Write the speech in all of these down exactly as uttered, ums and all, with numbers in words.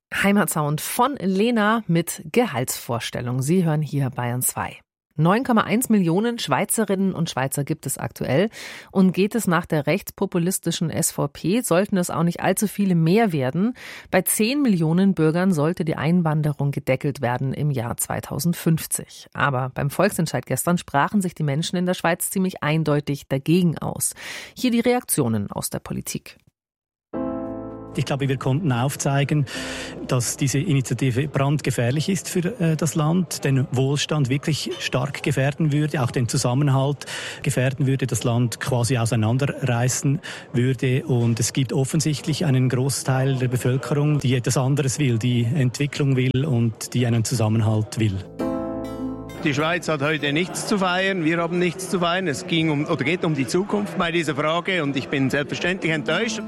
Heimatsound von Lena mit Gehaltsvorstellung. Sie hören hier Bayern zwei. neun Komma eins Millionen Schweizerinnen und Schweizer gibt es aktuell. Und geht es nach der rechtspopulistischen S V P, sollten es auch nicht allzu viele mehr werden. Bei zehn Millionen Bürgern sollte die Einwanderung gedeckelt werden im Jahr zweitausendfünfzig. Aber beim Volksentscheid gestern sprachen sich die Menschen in der Schweiz ziemlich eindeutig dagegen aus. Hier die Reaktionen aus der Politik. Ich glaube, wir konnten aufzeigen, dass diese Initiative brandgefährlich ist für äh, das Land, den Wohlstand wirklich stark gefährden würde, auch den Zusammenhalt gefährden würde, das Land quasi auseinanderreißen würde. Und es gibt offensichtlich einen Großteil der Bevölkerung, die etwas anderes will, die Entwicklung will und die einen Zusammenhalt will. Die Schweiz hat heute nichts zu feiern, wir haben nichts zu feiern. Es ging um, oder geht um die Zukunft bei dieser Frage und ich bin selbstverständlich enttäuscht.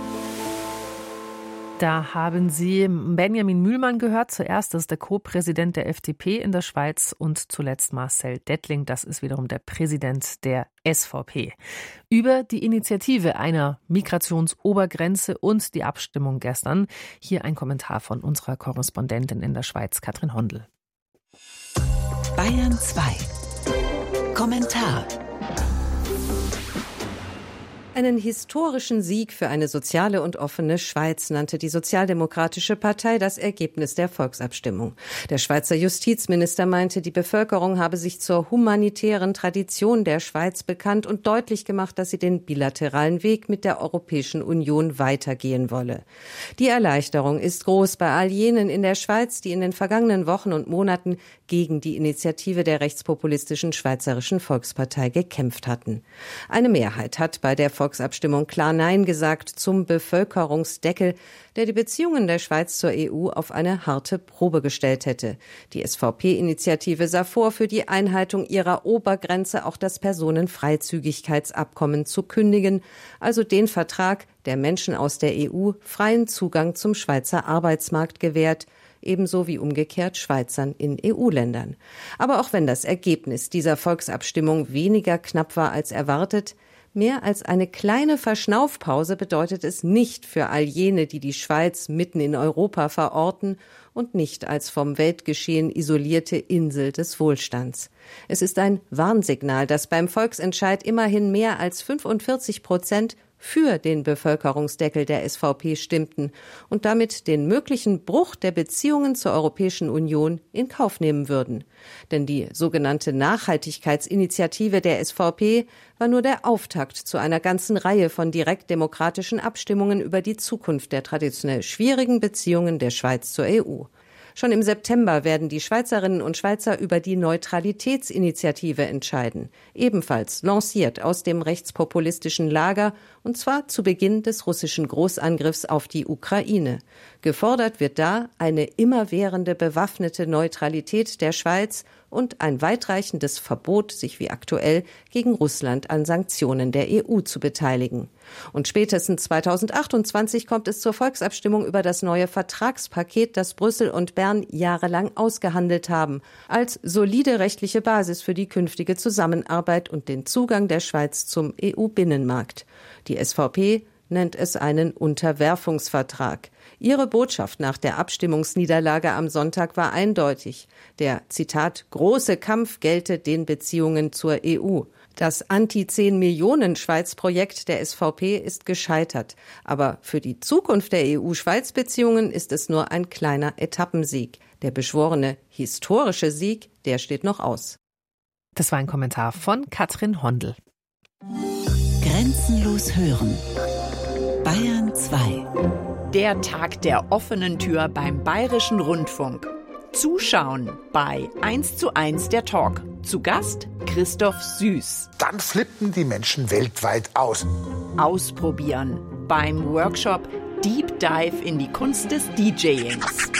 Da haben Sie Benjamin Mühlmann gehört. Zuerst ist der Co-Präsident der F D P in der Schweiz und zuletzt Marcel Dettling. Das ist wiederum der Präsident der S V P. Über die Initiative einer Migrationsobergrenze und die Abstimmung gestern. Hier ein Kommentar von unserer Korrespondentin in der Schweiz, Katrin Hondel. Bayern zwei. Kommentar. Einen historischen Sieg für eine soziale und offene Schweiz nannte die Sozialdemokratische Partei das Ergebnis der Volksabstimmung. Der Schweizer Justizminister meinte, die Bevölkerung habe sich zur humanitären Tradition der Schweiz bekannt und deutlich gemacht, dass sie den bilateralen Weg mit der Europäischen Union weitergehen wolle. Die Erleichterung ist groß bei all jenen in der Schweiz, die in den vergangenen Wochen und Monaten gegen die Initiative der rechtspopulistischen Schweizerischen Volkspartei gekämpft hatten. Eine Mehrheit hat bei der Volksabstimmung klar Nein gesagt zum Bevölkerungsdeckel, der die Beziehungen der Schweiz zur E U auf eine harte Probe gestellt hätte. Die S V P-Initiative sah vor, für die Einhaltung ihrer Obergrenze auch das Personenfreizügigkeitsabkommen zu kündigen, also den Vertrag, der Menschen aus der E U freien Zugang zum Schweizer Arbeitsmarkt gewährt, ebenso wie umgekehrt Schweizern in E U-Ländern. Aber auch wenn das Ergebnis dieser Volksabstimmung weniger knapp war als erwartet, mehr als eine kleine Verschnaufpause bedeutet es nicht für all jene, die die Schweiz mitten in Europa verorten und nicht als vom Weltgeschehen isolierte Insel des Wohlstands. Es ist ein Warnsignal, dass beim Volksentscheid immerhin mehr als fünfundvierzig Prozent für den Bevölkerungsdeckel der S V P stimmten und damit den möglichen Bruch der Beziehungen zur Europäischen Union in Kauf nehmen würden. Denn die sogenannte Nachhaltigkeitsinitiative der S V P war nur der Auftakt zu einer ganzen Reihe von direktdemokratischen Abstimmungen über die Zukunft der traditionell schwierigen Beziehungen der Schweiz zur E U. Schon im September werden die Schweizerinnen und Schweizer über die Neutralitätsinitiative entscheiden, ebenfalls lanciert aus dem rechtspopulistischen Lager, und zwar zu Beginn des russischen Großangriffs auf die Ukraine. Gefordert wird da eine immerwährende bewaffnete Neutralität der Schweiz und ein weitreichendes Verbot, sich wie aktuell gegen Russland an Sanktionen der E U zu beteiligen. Und spätestens zweitausendachtundzwanzig kommt es zur Volksabstimmung über das neue Vertragspaket, das Brüssel und Bern jahrelang ausgehandelt haben, als solide rechtliche Basis für die künftige Zusammenarbeit und den Zugang der Schweiz zum E U-Binnenmarkt. Die S V P nennt es einen Unterwerfungsvertrag. Ihre Botschaft nach der Abstimmungsniederlage am Sonntag war eindeutig. Der, Zitat, große Kampf gelte den Beziehungen zur E U. Das Anti-zehn-Millionen-Schweiz-Projekt der S V P ist gescheitert. Aber für die Zukunft der E U-Schweiz-Beziehungen ist es nur ein kleiner Etappensieg. Der beschworene historische Sieg, der steht noch aus. Das war ein Kommentar von Katrin Hondel. Grenzenlos hören. Bayern zwei. Der Tag der offenen Tür beim Bayerischen Rundfunk. Zuschauen bei eins zu eins der Talk. Zu Gast Christoph Süß. Dann flippen die Menschen weltweit aus. Ausprobieren beim Workshop Deep Dive in die Kunst des DJings.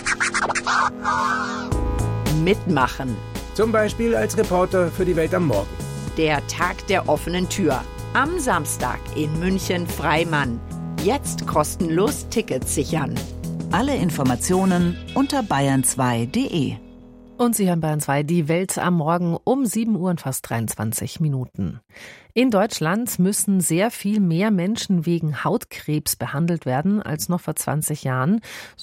Mitmachen. Zum Beispiel als Reporter für die Welt am Morgen. Der Tag der offenen Tür. Am Samstag in München-Freimann. Jetzt kostenlos Tickets sichern. Alle Informationen unter bayern zwei punkt de. Und Sie hören Bayern zwei, die Welt am Morgen um sieben Uhr und fast dreiundzwanzig Minuten. In Deutschland müssen sehr viel mehr Menschen wegen Hautkrebs behandelt werden als noch vor zwanzig Jahren. So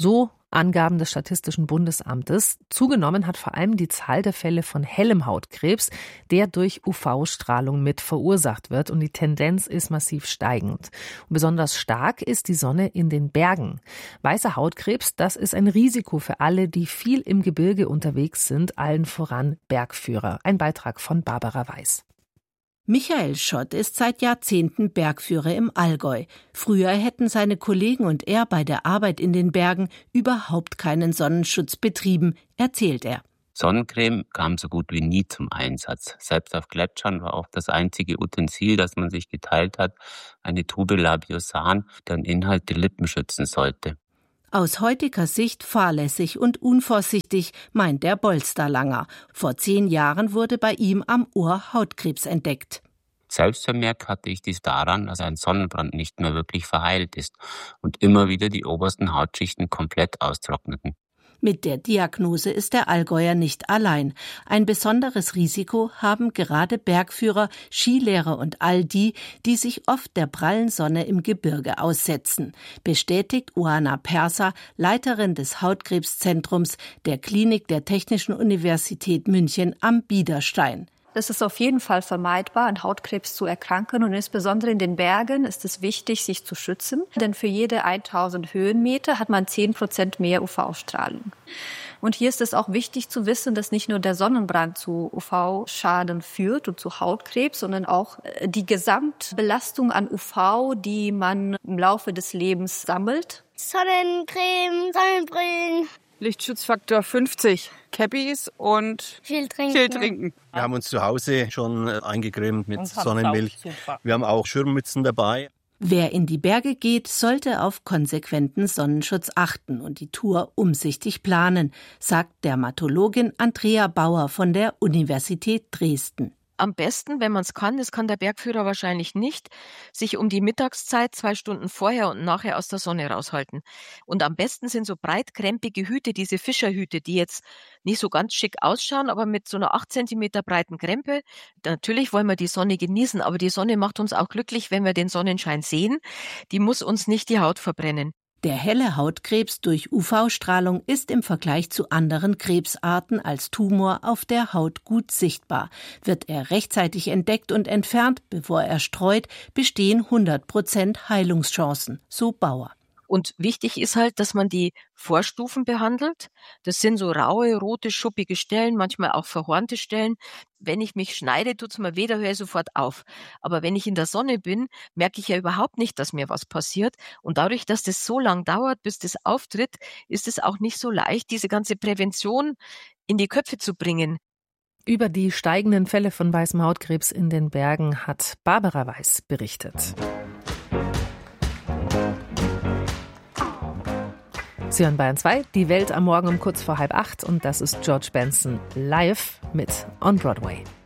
Angaben des Statistischen Bundesamtes. Zugenommen hat vor allem die Zahl der Fälle von hellem Hautkrebs, der durch U V-Strahlung mit verursacht wird, und die Tendenz ist massiv steigend. Und besonders stark ist die Sonne in den Bergen. Weißer Hautkrebs, das ist ein Risiko für alle, die viel im Gebirge unterwegs sind, allen voran Bergführer. Ein Beitrag von Barbara Weiß. Michael Schott ist seit Jahrzehnten Bergführer im Allgäu. Früher hätten seine Kollegen und er bei der Arbeit in den Bergen überhaupt keinen Sonnenschutz betrieben, erzählt er. Sonnencreme kam so gut wie nie zum Einsatz. Selbst auf Gletschern war auch das einzige Utensil, das man sich geteilt hat, eine Tube Labiosan, deren Inhalt die Lippen schützen sollte. Aus heutiger Sicht fahrlässig und unvorsichtig, meint der Bolsterlanger. Vor zehn Jahren wurde bei ihm am Ohr Hautkrebs entdeckt. Selbst vermerkt hatte ich dies daran, dass ein Sonnenbrand nicht mehr wirklich verheilt ist und immer wieder die obersten Hautschichten komplett austrockneten. Mit der Diagnose ist der Allgäuer nicht allein. Ein besonderes Risiko haben gerade Bergführer, Skilehrer und all die, die sich oft der prallen Sonne im Gebirge aussetzen, bestätigt Oana Perser, Leiterin des Hautkrebszentrums der Klinik der Technischen Universität München am Biederstein. Es ist auf jeden Fall vermeidbar, an Hautkrebs zu erkranken, und insbesondere in den Bergen ist es wichtig, sich zu schützen, denn für jede tausend Höhenmeter hat man zehn Prozent mehr U V-Strahlung. Und hier ist es auch wichtig zu wissen, dass nicht nur der Sonnenbrand zu U V-Schaden führt und zu Hautkrebs, sondern auch die Gesamtbelastung an U V, die man im Laufe des Lebens sammelt. Sonnencreme, Sonnenbrillen. Lichtschutzfaktor fünfzig, Cappies und viel trinken. viel trinken. Wir haben uns zu Hause schon eingecremt mit Sonnenmilch. Wir haben auch Schirmmützen dabei. Wer in die Berge geht, sollte auf konsequenten Sonnenschutz achten und die Tour umsichtig planen, sagt Dermatologin Andrea Bauer von der Universität Dresden. Am besten, wenn man es kann, das kann der Bergführer wahrscheinlich nicht, sich um die Mittagszeit zwei Stunden vorher und nachher aus der Sonne raushalten. Und am besten sind so breitkrempige Hüte, diese Fischerhüte, die jetzt nicht so ganz schick ausschauen, aber mit so einer acht Zentimeter breiten Krempe. Natürlich wollen wir die Sonne genießen, aber die Sonne macht uns auch glücklich, wenn wir den Sonnenschein sehen. Die muss uns nicht die Haut verbrennen. Der helle Hautkrebs durch U V-Strahlung ist im Vergleich zu anderen Krebsarten als Tumor auf der Haut gut sichtbar. Wird er rechtzeitig entdeckt und entfernt, bevor er streut, bestehen hundert Prozent Heilungschancen, so Bauer. Und wichtig ist halt, dass man die Vorstufen behandelt. Das sind so raue, rote, schuppige Stellen, manchmal auch verhornte Stellen. Wenn ich mich schneide, tut's mir weh, da höre ich sofort auf. Aber wenn ich in der Sonne bin, merke ich ja überhaupt nicht, dass mir was passiert. Und dadurch, dass das so lang dauert, bis das auftritt, ist es auch nicht so leicht, diese ganze Prävention in die Köpfe zu bringen. Über die steigenden Fälle von weißem Hautkrebs in den Bergen hat Barbara Weiß berichtet. Sie hören Bayern zwei, die Welt am Morgen um kurz vor halb acht, und das ist George Benson live mit On Broadway.